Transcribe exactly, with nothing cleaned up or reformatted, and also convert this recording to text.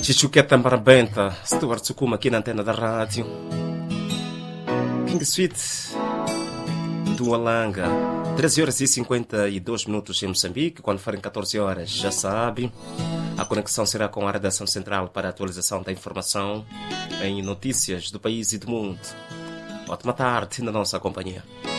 Chichuqueta Marabenta, Stuart Sukuma aqui na antena da rádio. King Sweet do Alanga. treze horas e cinquenta e dois minutos em Moçambique. Quando forem catorze horas, já sabe. A conexão será com a redação central para a atualização da informação em notícias do país e do mundo. Ótima tarde na nossa companhia.